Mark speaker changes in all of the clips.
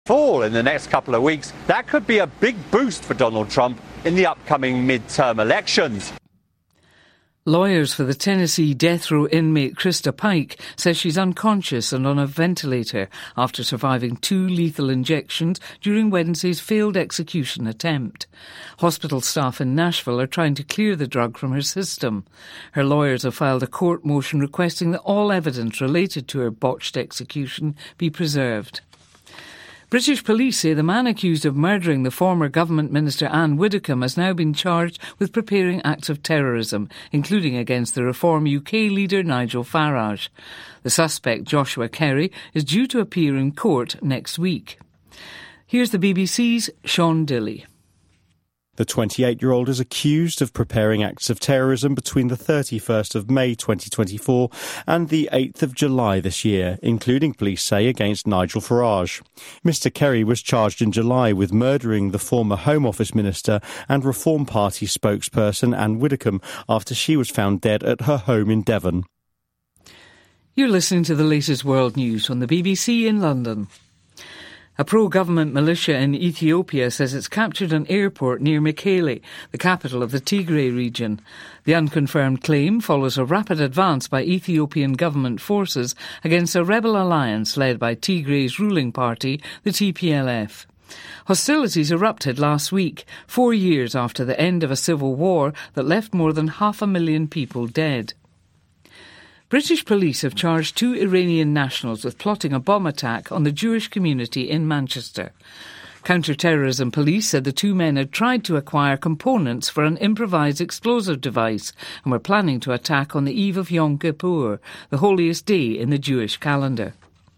Speaker 1: fall in the next couple of weeks, that could be a big boost for Donald Trump in the upcoming midterm elections.
Speaker 2: Lawyers for the Tennessee death row inmate Krista Pike says she's unconscious and on a ventilator after surviving 2 lethal injections during Wednesday's failed execution attempt. Hospital staff in Nashville are trying to clear the drug from her system. Her lawyers have filed a court motion requesting that all evidence related to her botched execution be preserved. British police say the man accused of murdering the former government minister Anne Widdecombe has now been charged with preparing acts of terrorism, including against the Reform UK leader Nigel Farage. The suspect, Joshua Kerry, is due to appear in court next week. Here's the BBC's Sean Dilley.
Speaker 3: The 28-year-old is accused of preparing acts of terrorism between the 31st of May 2024 and the 8th of July this year, including, police say, against Nigel Farage. Mr Kerry was charged in July with murdering the former Home Office minister and Reform Party spokesperson Anne Widdecombe after she was found dead at her home in Devon.
Speaker 2: You're listening to the latest world news on the BBC in London. A pro-government militia in Ethiopia says it's captured an airport near Mekele, the capital of the Tigray region. The unconfirmed claim follows a rapid advance by Ethiopian government forces against a rebel alliance led by Tigray's ruling party, the TPLF. Hostilities erupted last week, 4 years after the end of a civil war that left more than 500,000 people dead. British police have charged 2 Iranian nationals with plotting a bomb attack on the Jewish community in Manchester. Counter-terrorism police said the 2 men had tried to acquire components for an improvised explosive device and were planning to attack on the eve of Yom Kippur, the holiest day in the Jewish calendar.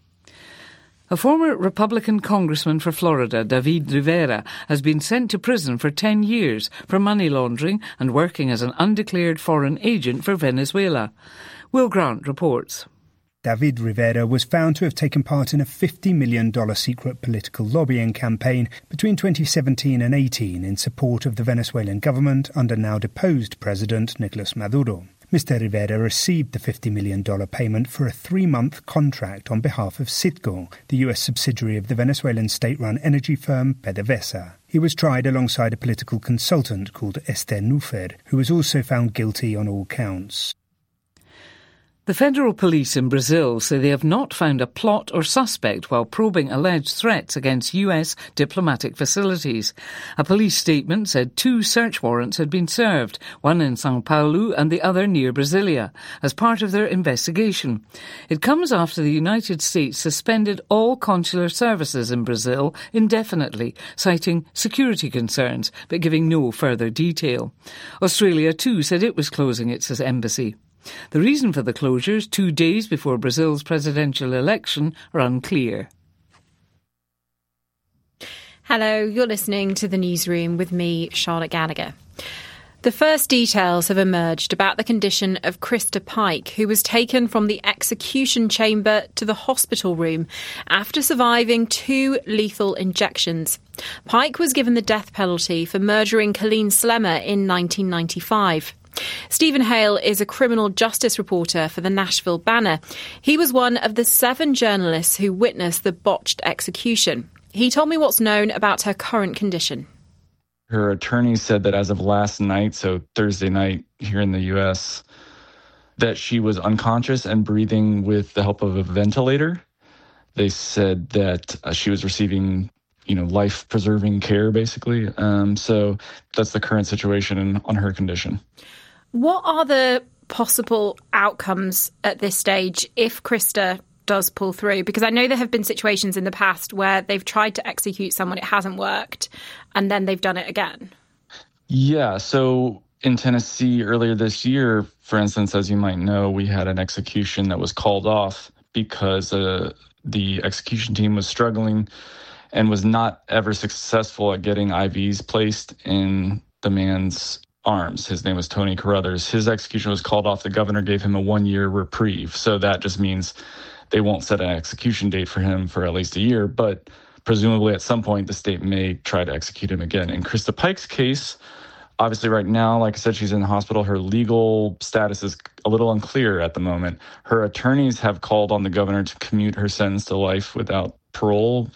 Speaker 2: A former Republican congressman for Florida, David Rivera, has been sent to prison for 10 years for money laundering and working as an undeclared foreign agent for Venezuela. Will Grant reports.
Speaker 4: David Rivera was found to have taken part in a $50 million secret political lobbying campaign between 2017 and 18 in support of the Venezuelan government under now deposed President Nicolas Maduro. Mr. Rivera received the $50 million payment for a 3-month contract on behalf of Citgo, the US subsidiary of the Venezuelan state-run energy firm PDVSA. He was tried alongside a political consultant called Esther Nufer, who was also found guilty on all counts.
Speaker 2: The federal police in Brazil say they have not found a plot or suspect while probing alleged threats against US diplomatic facilities. A police statement said 2 search warrants had been served, one in São Paulo and the other near Brasilia, as part of their investigation. It comes after the United States suspended all consular services in Brazil indefinitely, citing security concerns, but giving no further detail. Australia too said it was closing its embassy. The reason for the closures, 2 days before Brazil's presidential election, are unclear.
Speaker 5: Hello, you're listening to The Newsroom with me, Charlotte Gallagher. The first details have emerged about the condition of Krista Pike, who was taken from the execution chamber to the hospital room after surviving 2 lethal injections. Pike was given the death penalty for murdering Colleen Slemmer in 1995. Stephen Hale is a criminal justice reporter for the Nashville Banner. He was one of the 7 journalists who witnessed the botched execution. He told me what's known about her current condition.
Speaker 6: Her attorney said that as of last night, so Thursday night here in the U.S., that she was unconscious and breathing with the help of a ventilator. They said that she was receiving life-preserving care, basically. So that's the current situation on her condition.
Speaker 5: What are the possible outcomes at this stage if Krista does pull through? Because I know there have been situations in the past where they've tried to execute someone, it hasn't worked, and then they've done it again. Yeah,
Speaker 6: so in Tennessee earlier this year, for instance, as you might know, we had an execution that was called off because the execution team was struggling and was not ever successful at getting IVs placed in the man's arms. His name was Tony Carruthers. His execution was called off. The governor gave him a 1-year reprieve. So that just means they won't set an execution date for him for at least a year. But presumably at some point, the state may try to execute him again. In Krista Pike's case, obviously right now, like I said, she's in the hospital. Her legal status is a little unclear at the moment. Her attorneys have called on the governor to commute her sentence to life without parole.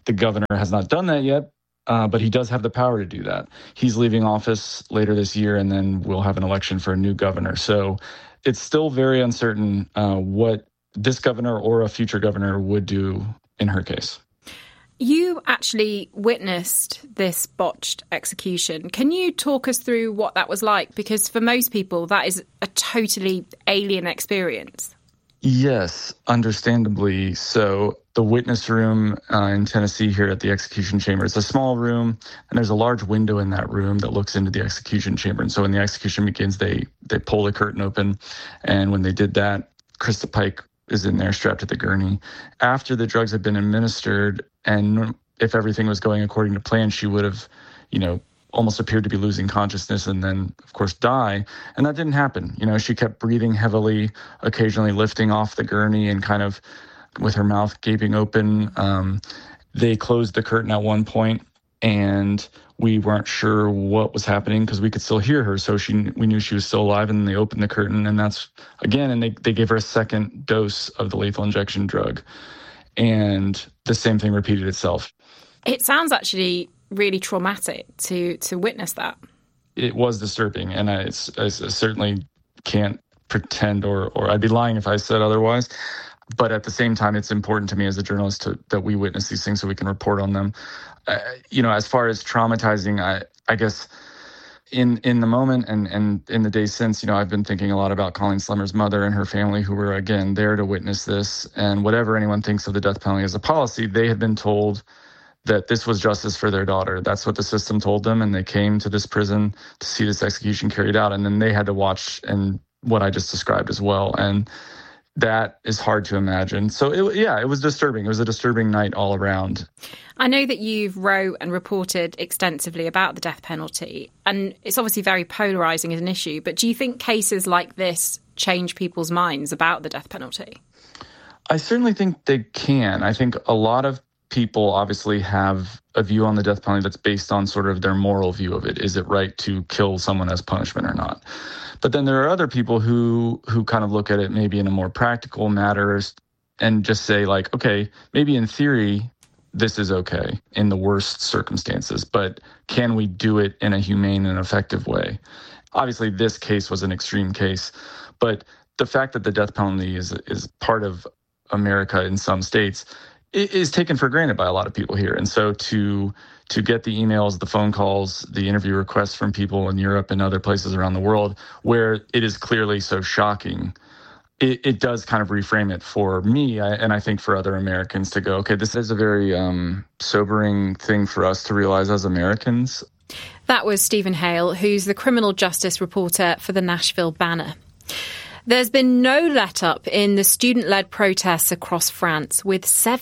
Speaker 6: The governor has not done that yet, but he does have the power to do that. He's leaving office later this year, and then we'll have an election for a new governor. So it's still very uncertain what this governor or a future governor would do in her case.
Speaker 5: You actually witnessed this botched execution. Can you talk us through what that was like? Because for most people, that is a totally alien experience.
Speaker 6: Yes, understandably so. The witness room in Tennessee here at the execution chamber, it's a small room, and there's a large window in that room that looks into the execution chamber. And so when the execution begins, they pull the curtain open. And when they did that, Krista Pike is in there strapped to the gurney. After the drugs had been administered, and if everything was going according to plan, she would have, almost appeared to be losing consciousness and then, of course, die. And that didn't happen. She kept breathing heavily, occasionally lifting off the gurney and kind of with her mouth gaping open. They closed the curtain at one point, and we weren't sure what was happening because we could still hear her. So we knew she was still alive, and they opened the curtain, and that's again, and they gave her a second dose of the lethal injection drug. And the same thing repeated itself.
Speaker 5: It sounds actually really traumatic to witness that.
Speaker 6: It was disturbing, and I certainly can't pretend or I'd be lying if I said otherwise. But at the same time, it's important to me as a journalist that we witness these things so we can report on them. As far as traumatizing, I guess in the moment and in the days since, I've been thinking a lot about Colleen Slemmer's mother and her family, who were, again, there to witness this. And whatever anyone thinks of the death penalty as a policy, they had been told that this was justice for their daughter. That's what the system told them. And they came to this prison to see this execution carried out. And then they had to watch and what I just described as well. And that is hard to imagine. So, it was disturbing. It was a disturbing night all around.
Speaker 5: I know that you've wrote and reported extensively about the death penalty, and it's obviously very polarising as an issue, but do you think cases like this change people's minds about the death penalty?
Speaker 6: I certainly think they can. I think a lot of people obviously have a view on the death penalty that's based on sort of their moral view of it. Is it right to kill someone as punishment or not? But then there are other people who kind of look at it maybe in a more practical matter and just say, like, okay, maybe in theory, this is okay in the worst circumstances, but can we do it in a humane and effective way? Obviously, this case was an extreme case, but the fact that the death penalty is part of America in some states is taken for granted by a lot of people here. And so to get the emails, the phone calls, the interview requests from people in Europe and other places around the world where it is clearly so shocking, it does kind of reframe it for me, and I think for other Americans to go, okay, this is a very sobering thing for us to realize as Americans.
Speaker 5: That was Stephen Hale, who's the criminal justice reporter for the Nashville Banner. There's been no let-up in the student-led protests across France, with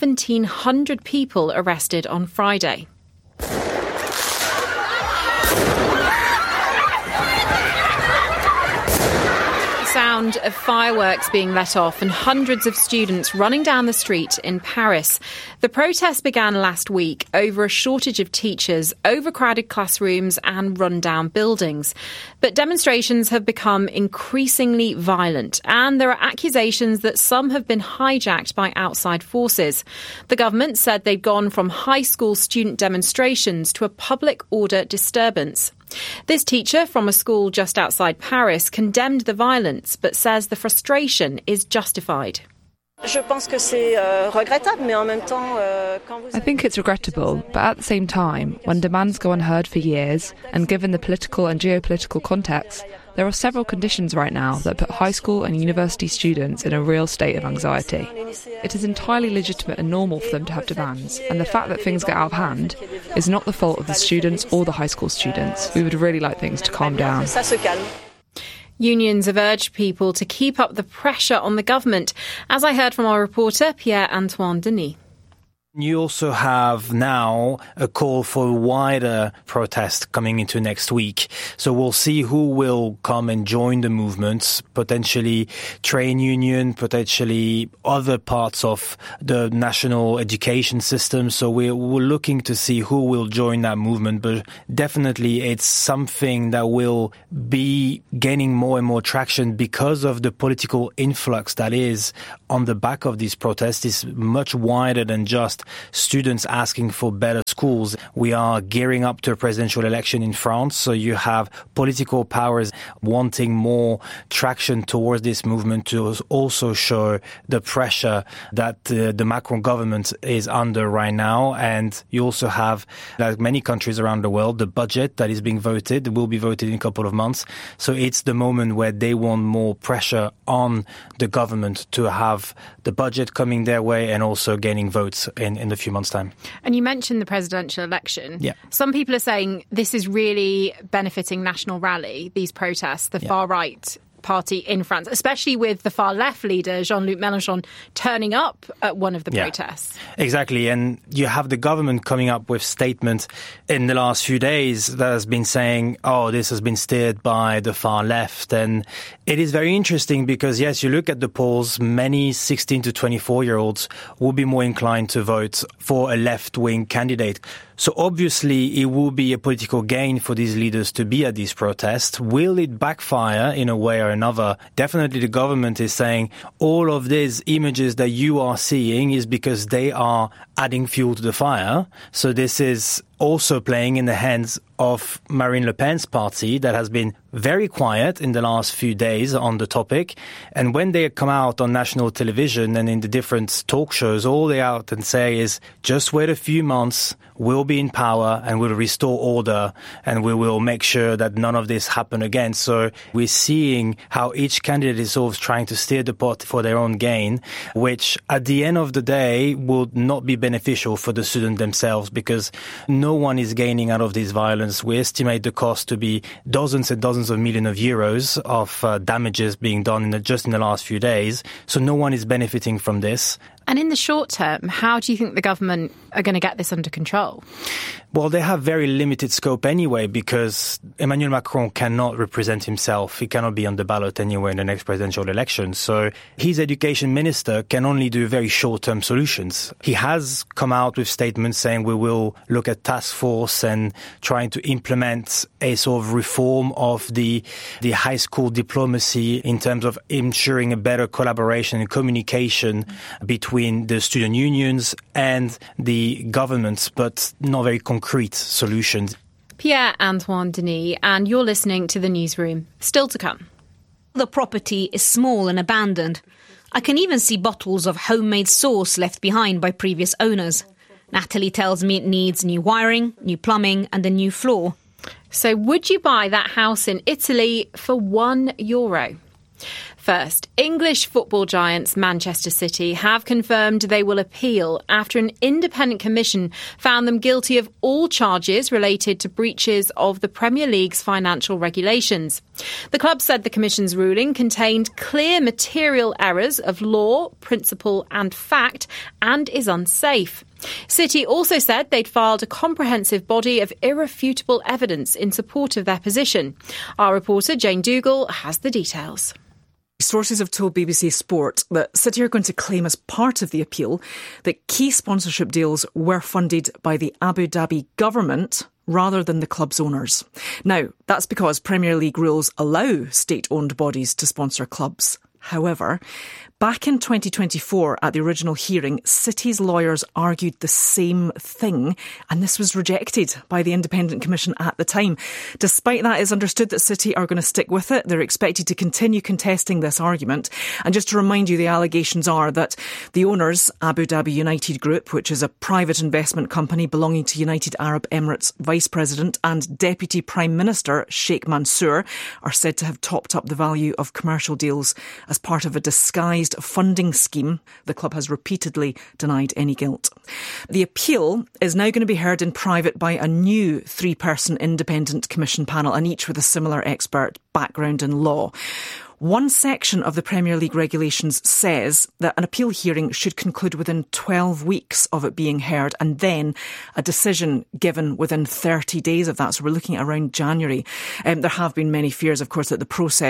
Speaker 5: 1,700 people arrested on Friday. Sound of fireworks being let off and hundreds of students running down the street in Paris. The protest began last week over a shortage of teachers, overcrowded classrooms and run-down buildings. But demonstrations have become increasingly violent, and there are accusations that some have been hijacked by outside forces. The government said they'd gone from high school student demonstrations to a public order disturbance. This teacher from a school just outside Paris condemned the violence, but says the frustration is justified.
Speaker 7: I think it's regrettable, but at the same time, when demands go unheard for years, and given the political and geopolitical context, there are several conditions right now that put high school and university students in a real state of anxiety. It is entirely legitimate and normal for them to have demands, and the fact that things get out of hand is not the fault of the students or the high school students. We would really like things to calm down.
Speaker 5: Unions have urged people to keep up the pressure on the government, as I heard from our reporter Pierre-Antoine Denis.
Speaker 8: You also have now a call for a wider protest coming into next week. So we'll see who will come and join the movements, potentially train union, potentially other parts of the national education system. So we're looking to see who will join that movement. But definitely it's something that will be gaining more and more traction because of the political influx that is on the back of these protests is much wider than just students asking for better schools. We are gearing up to a presidential election in France, so you have political powers wanting more traction towards this movement to also show the pressure that the Macron government is under right now. And you also have, like many countries around the world, the budget that is being voted, will be voted in a couple of months. So it's the moment where they want more pressure on the government to have the budget coming their way and also gaining votes in a few months' time.
Speaker 5: And you mentioned the presidential election.
Speaker 8: Yeah.
Speaker 5: Some people are saying this is really benefiting National Rally, these protests, the far right party in France, especially with the far left leader, Jean-Luc Mélenchon, turning up at one of the protests.
Speaker 8: Exactly. And you have the government coming up with statements in the last few days that has been saying, oh, this has been steered by the far left. And it is very interesting because, yes, you look at the polls, many 16 to 24-year-olds will be more inclined to vote for a left-wing candidate. So obviously it will be a political gain for these leaders to be at these protests. Will it backfire in a way or another? Definitely the government is saying all of these images that you are seeing is because they are adding fuel to the fire. So this is also playing in the hands of Marine Le Pen's party that has been very quiet in the last few days on the topic. And when they come out on national television and in the different talk shows, all they out and say is just wait a few months, we'll be in power and we'll restore order and we will make sure that none of this happen again. So we're seeing how each candidate is sort of trying to steer the pot for their own gain, which at the end of the day will not be beneficial for the students themselves because no one is gaining out of this violence. We estimate the cost to be dozens and dozens of millions of euros of damages being done just in the last few days. So no one is benefiting from this.
Speaker 5: And in the short term, how do you think the government are going to get this under control?
Speaker 8: Well, they have very limited scope anyway because Emmanuel Macron cannot represent himself. He cannot be on the ballot anywhere in the next presidential election. So his education minister can only do very short-term solutions. He has come out with statements saying we will look at task force and trying to implement a sort of reform of the high school diplomacy in terms of ensuring a better collaboration and communication between the student unions and the governments, but not very concrete solutions.
Speaker 5: Pierre-Antoine Denis, and you're listening to The Newsroom. Still to come.
Speaker 9: The property is small and abandoned. I can even see bottles of homemade sauce left behind by previous owners. Natalie tells me it needs new wiring, new plumbing and a new floor.
Speaker 5: So would you buy that house in Italy for €1? First, English football giants Manchester City have confirmed they will appeal after an independent commission found them guilty of all charges related to breaches of the Premier League's financial regulations. The club said the commission's ruling contained clear material errors of law, principle and fact and is unsafe. City also said they'd filed a comprehensive body of irrefutable evidence in support of their position. Our reporter Jane Dougal has the details.
Speaker 10: Sources have told BBC Sport that City are going to claim as part of the appeal that key sponsorship deals were funded by the Abu Dhabi government rather than the club's owners. Now, that's because Premier League rules allow state-owned bodies to sponsor clubs. However, back in 2024 at the original hearing, City's lawyers argued the same thing, and this was rejected by the Independent Commission at the time. Despite that, it's understood that City are going to stick with it. They're expected to continue contesting this argument. And just to remind you, the allegations are that the owners, Abu Dhabi United Group, which is a private investment company belonging to United Arab Emirates Vice President and Deputy Prime Minister Sheikh Mansour, are said to have topped up the value of commercial deals as part of a disguised funding scheme. The club has repeatedly denied any guilt. The appeal is now going to be heard in private by a new 3-person independent commission panel, and each with a similar expert background in law. One section of the Premier League regulations says that an appeal hearing should conclude within 12 weeks of it being heard and then a decision given within 30 days of that. So we're looking at around January. There have been many fears, of course, that the process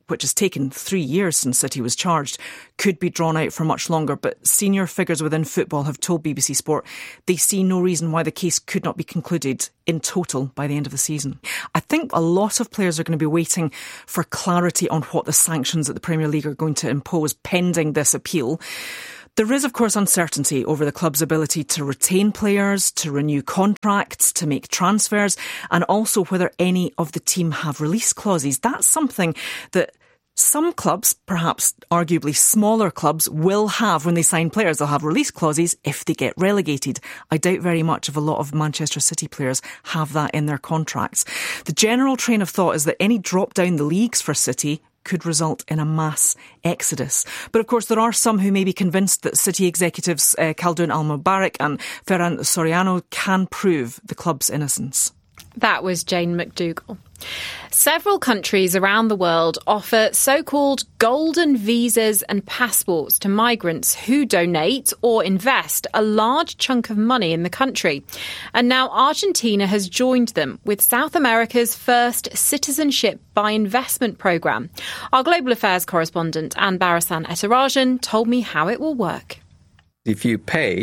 Speaker 10: which has taken 3 years since City was charged, could be drawn out for much longer. But senior figures within football have told BBC Sport they see no reason why the case could not be concluded in total by the end of the season. I think a lot of players are going to be waiting for clarity on what the sanctions that the Premier League are going to impose pending this appeal. There is, of course, uncertainty over the club's ability to retain players, to renew contracts, to make transfers, and also whether any of the team have release clauses. That's something that some clubs, perhaps arguably smaller clubs, will have when they sign players. They'll have release clauses if they get relegated. I doubt very much if a lot of Manchester City players have that in their contracts. The general train of thought is that any drop down the leagues for City could result in a mass exodus. But of course, there are some who may be convinced that City executives Khaldoon Al-Mubarak and Ferran Soriano can prove the club's innocence.
Speaker 5: That was Jane McDougall. Several countries around the world offer so-called golden visas and passports to migrants who donate or invest a large chunk of money in the country. And now Argentina has joined them with South America's first citizenship by investment programme. Our global affairs correspondent Anne Barasan Etarajan told me how it will work.
Speaker 11: If you pay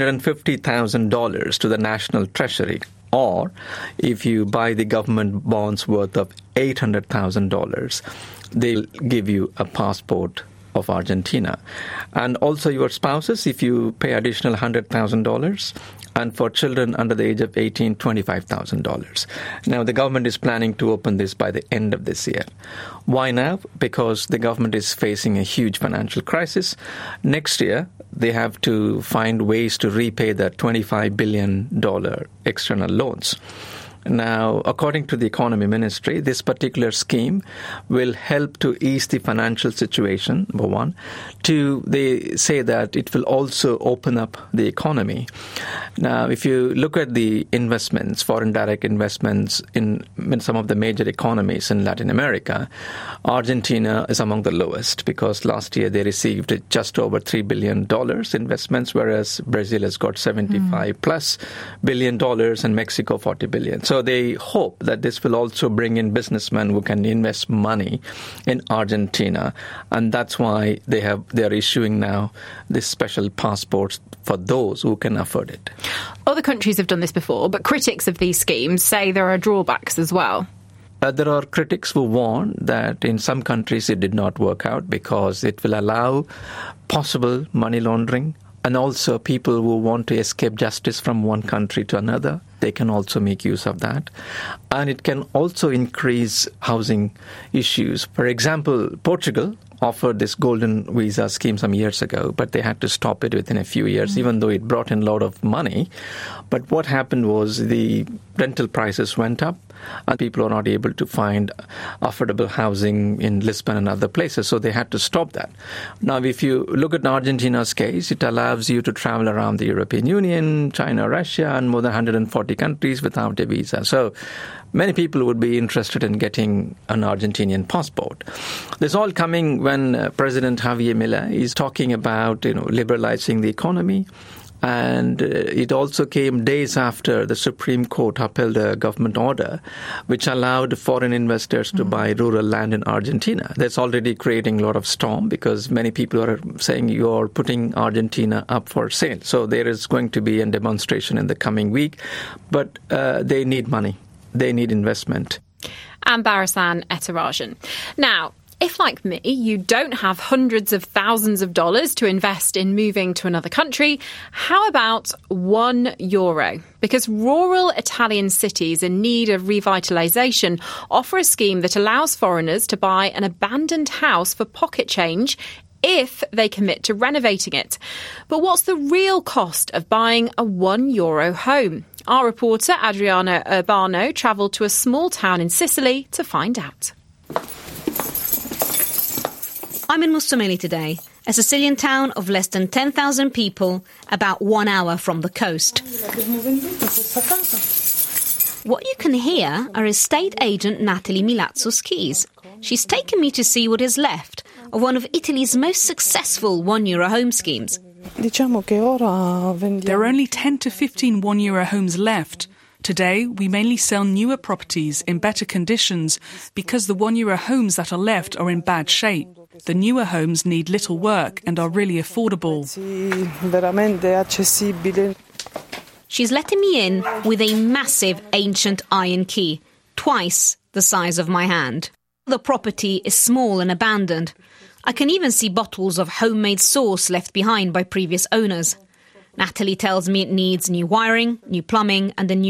Speaker 11: $350,000 to the National Treasury, or if you buy the government bonds worth of $800,000, they'll give you a passport of Argentina. And also your spouses, if you pay additional $100,000, and for children under the age of 18, $25,000. Now, the government is planning to open this by the end of this year. Why now? Because the government is facing a huge financial crisis. Next year, they have to find ways to repay the $25 billion external loans. Now, according to the Economy Ministry, this particular scheme will help to ease the financial situation, number one. Two, they say that it will also open up the economy. Now, if you look at the investments, foreign direct investments in some of the major economies in Latin America, Argentina is among the lowest because last year they received just over $3 billion investments, whereas Brazil has got $75+ billion and Mexico $40 billion. So they hope that this will also bring in businessmen who can invest money in Argentina, and that's why they are issuing now this special passports for those who can afford it.
Speaker 5: Other countries have done this before, but critics of these schemes say there are drawbacks as well.
Speaker 11: There are critics who warn that in some countries it did not work out because it will allow possible money laundering, and also people who want to escape justice from one country to another, they can also make use of that. And it can also increase housing issues. For example, Portugal offered this golden visa scheme some years ago, but they had to stop it within a few years, even though it brought in a lot of money. But what happened was the rental prices went up and people are not able to find affordable housing in Lisbon and other places, so they had to stop that. Now, if you look at Argentina's case, it allows you to travel around the European Union, China, Russia, and more than 140 countries without a visa. So many people would be interested in getting an Argentinian passport. This all coming when President Javier Milei is talking about, liberalizing the economy. And it also came days after the Supreme Court upheld a government order which allowed foreign investors to buy rural land in Argentina. That's already creating a lot of storm because many people are saying you're putting Argentina up for sale. So there is going to be a demonstration in the coming week. But they need money. They need investment.
Speaker 5: And Barasan Etarajan. Now, if, like me, you don't have hundreds of thousands of dollars to invest in moving to another country, how about €1? Because rural Italian cities in need of revitalisation offer a scheme that allows foreigners to buy an abandoned house for pocket change if they commit to renovating it. But what's the real cost of buying a €1 home? Our reporter Adriana Urbano travelled to a small town in Sicily to find out.
Speaker 9: I'm in Musumeli today, a Sicilian town of less than 10,000 people, about 1 hour from the coast. What you can hear are estate agent Natalie Milazzo's keys. She's taken me to see what is left of one of Italy's most successful €1 home schemes.
Speaker 12: There are only 10 to 15 €1 homes left. Today, we mainly sell newer properties in better conditions because the one-year homes that are left are in bad shape. The newer homes need little work and are really affordable.
Speaker 9: She's letting me in with a massive ancient iron key, twice the size of my hand. The property is small and abandoned. I can even see bottles of homemade sauce left behind by previous owners. Natalie tells me it needs new wiring, new plumbing and a new